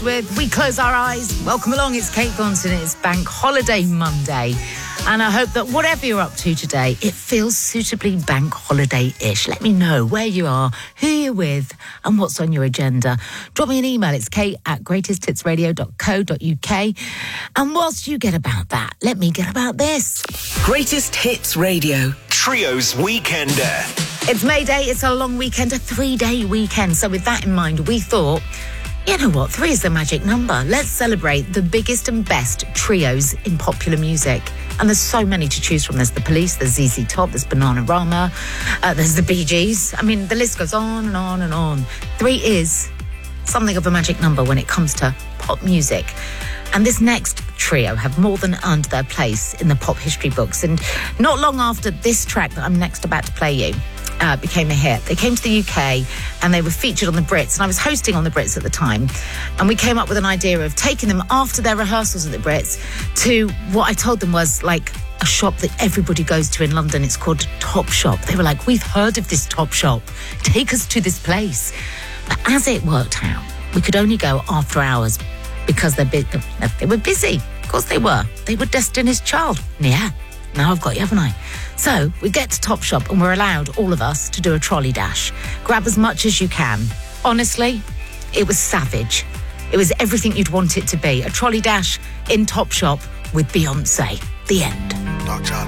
with We Close Our Eyes. Welcome along, it's Kate Thornton. It's Bank Holiday Monday. And I hope that whatever you're up to today, it feels suitably bank holiday-ish. Let me know where you are, who you're with, and what's on your agenda. Drop me an email. It's kate@greatesthitsradio.co.uk. And whilst you get about that, let me get about this. Greatest Hits Radio. Trio's Weekender. It's May Day. It's a long weekend, a 3-day weekend. So with that in mind, we thought, you know what? 3 is the magic number. Let's celebrate the biggest and best trios in popular music. And there's so many to choose from. There's The Police, there's ZZ Top, there's Bananarama, there's the Bee Gees. I mean, the list goes on and on and on. 3 is something of a magic number when it comes to pop music. And this next trio have more than earned their place in the pop history books. And not long after this track that I'm next about to play you became a hit, they came to the UK and they were featured on the Brits. And I was hosting on the Brits at the time. And we came up with an idea of taking them after their rehearsals at the Brits to what I told them was like a shop that everybody goes to in London. It's called Top Shop. They were like, we've heard of this Top Shop. Take us to this place. But as it worked out, we could only go after hours because they were busy. Of course they were. They were Destiny's Child. Yeah, now I've got you, haven't I? So we get to Top Shop and we're allowed, all of us, to do a trolley dash. Grab as much as you can. Honestly, it was savage. It was everything you'd want it to be. A trolley dash in Top Shop with Beyonce. The end.